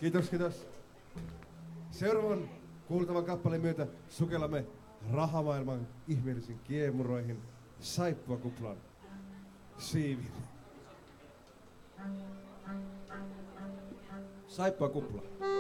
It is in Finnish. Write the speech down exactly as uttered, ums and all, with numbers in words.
Kiitos, kiitos. Seuraavan kuultavan kappaleen myötä sukellamme rahamaailman ihmeellisiin kiemuroihin saippuakuplan siivin. Saippuakupla.